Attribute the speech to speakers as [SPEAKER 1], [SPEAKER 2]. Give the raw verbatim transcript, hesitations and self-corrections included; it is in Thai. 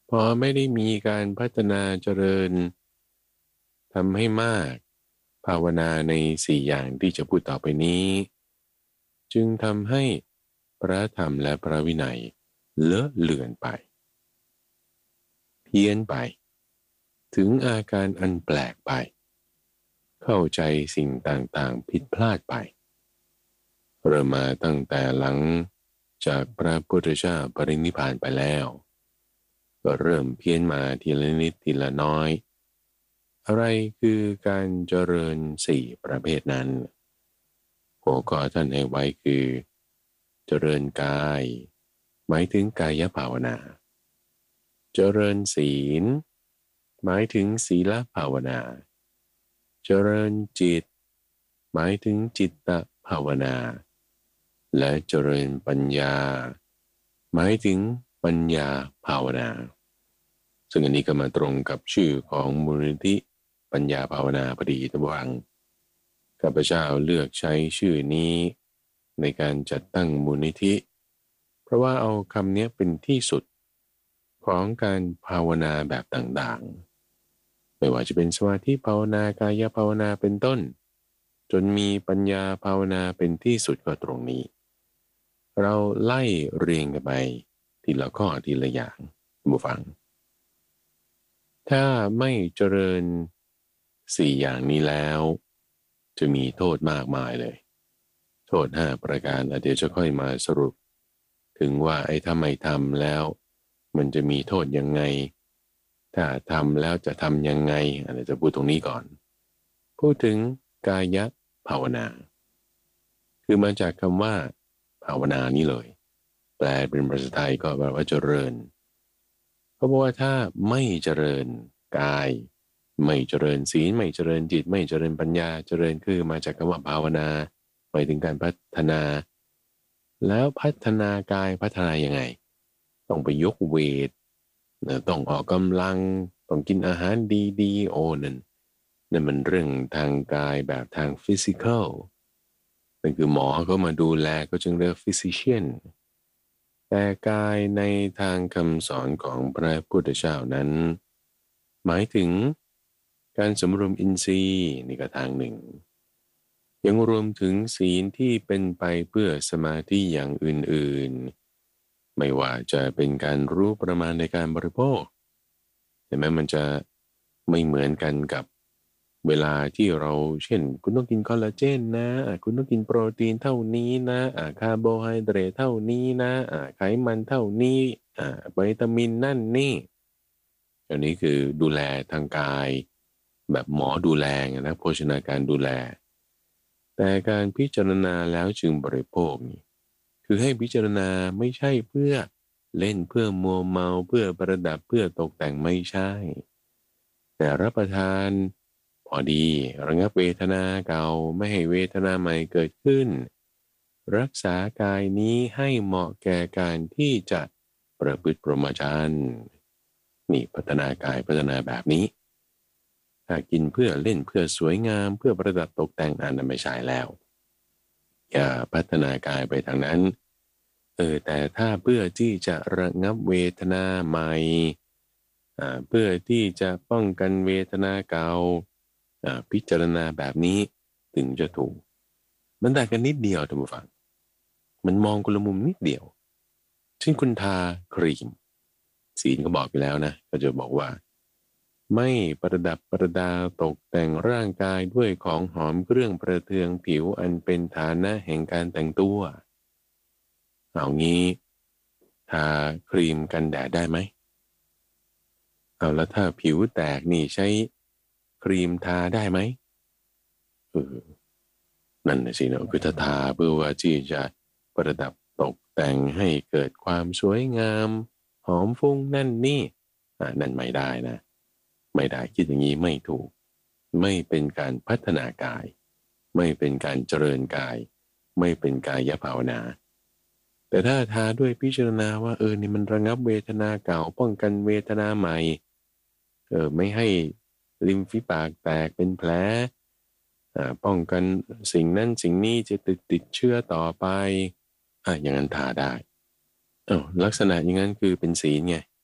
[SPEAKER 1] พอไม่ได้มีการพัฒนาเจริญทำให้มากภาวนาในสี่อย่างที่จะพูดต่อไปนี้จึงทำให้พระธรรมและพระวินัยเลอะเลือนไปเพี้ยนไปถึงอาการอันแปลกไปเข้าใจสิ่งต่างๆผิดพลาดไปเริ่มมาตั้งแต่หลังจากพระพุทธเจ้าปรินิพพานไปแล้วก็เริ่มเพี้ยนมาทีละนิดทีละน้อยอะไรคือการเจริญสี่ประเภทนั้นหัวข้อท่านให้ไว้คือเจริญกายหมายถึงกายภาวนาเจริญศีลหมายถึงศีลภาวนาเจริญจิตหมายถึงจิตตภาวนาและเจริญปัญญาหมายถึงปัญญาภาวนาซึ่งอันนี้ก็มาตรงกับชื่อของมูลนิธิปัญญาภาวนาพอดีตะวังข้าพเจ้าเลือกใช้ชื่อนี้ในการจัดตั้งมูลนิธิเพราะว่าเอาคำนี้เป็นที่สุดของการภาวนาแบบต่างๆไม่ว่าจะเป็นสมาธิภาวนากายภาวนาเป็นต้นจนมีปัญญาภาวนาเป็นที่สุดก็ตรงนี้เราไล่เรียงกันไปทีละข้อทีละอย่างบูฟังถ้าไม่เจริญสี่อย่างนี้แล้วจะมีโทษมากมายเลยโทษห้าประการเดี๋ยวจะค่อยมาสรุปถึงว่าไอ้ถ้าไม่ทำแล้วมันจะมีโทษยังไงถ้าทำแล้วจะทำยังไงอะไรจะพูดตรงนี้ก่อนพูดถึงกายภาวนาคือมาจากคำว่าภาวนานี้เลยแปลเป็นภาษาไทยก็แปลว่าเจริญเพราะว่าถ้าไม่เจริญกายไม่เจริญศีลไม่เจริญจิตไม่เจริญปัญญาเจริญคือมาจากคำว่าภาวนาหมายถึงการพัฒนาแล้วพัฒนากายพัฒนายังไงต้องไปยกเวทต้องออกกำลังต้องกินอาหารดีๆโอ้นั่นนั่นมันเรื่องทางกายแบบทางฟิสิกอลนั่นคือหมอเขามาดูแลก็จึงเรียกฟิสิเชียนแต่กายในทางคำสอนของพระพุทธเจ้านั้นหมายถึงการสำรวมอินทรีย์นี่ก็ทางหนึ่งยังรวมถึงศีลที่เป็นไปเพื่อสมาธิอย่างอื่นๆไม่ว่าจะเป็นการรู้ประมาณในการบริโภคแต่แม้มันจะไม่เหมือนกันกับเวลาที่เราเช่นคุณต้องกินคอลลาเจนนะคุณต้องกินโปรตีนเท่านี้นะคาร์โบไฮเดรตเท่านี้นะไขมันเท่านี้วิตามินนั่นนี่อันนี้คือดูแลทางกายแบบหมอดูแลนะโภชนาการดูแลแต่การพิจารณาแล้วจึงบริโภคนี่คือให้พิจารณาไม่ใช่เพื่อเล่นเพื่อมัวเมาเพื่อประดับเพื่อตกแต่งไม่ใช่แต่รับประทานพอดีระงับเวทนาเก่าไม่ให้เวทนาใหม่เกิดขึ้นรักษากายนี้ให้เหมาะแก่การที่จะประพฤติพรหมจรรย์นี่พัฒนากายพัฒนาแบบนี้ถ้ากินเพื่อเล่นเพื่อสวยงามเพื่อประดับตกแต่งอันนั้นไม่ใช่แล้วอย่าพัฒนากายไปทางนั้นเออแต่ถ้าเพื่อที่จะระงับเวทนาใหม่อ่าเพื่อที่จะป้องกันเวทนาเก่าอ่าพิจารณาแบบนี้ถึงจะถูกมันต่างกันนิดเดียวท่านผู้ฟังมันมองคนละมุมนิดเดียวเช่นคุณทาครีมศีลก็บอกไปแล้วนะก็จะบอกว่าไม่ประดับประดาตกแต่งร่างกายด้วยของหอมเครื่องประเทืองผิวอันเป็นฐานะแห่งการแต่งตัวเอางี้ทาครีมกันแดดได้ไหมเอาแล้วถ้าผิวแตกนี่ใช้ครีมทาได้ไหมเออนั่นนะสิเนาะคือถ้าทาเพื่อว่าที่จะประดับตกแต่งให้เกิดความสวยงามหอมฟุ้งนั่นนี่อ่านั่นไม่ได้นะไม่ได้คิดอย่างนี้ไม่ถูกไม่เป็นการพัฒนากายไม่เป็นการเจริญกายไม่เป็นกายภาวนาแต่ถ้าทาด้วยพิจารณาว่าเออนี่มันระงับเวทนาเก่าป้องกันเวทนาใหม่เออไม่ให้ริมฝีปากแตกเป็นแผลอ่าป้องกันสิ่งนั้นสิ่งนี้จะติดติดเชื้อต่อไปอ่ะอย่างนั้นทาได้เอ้าลักษณะอย่างนั้นคือเป็นศีลไง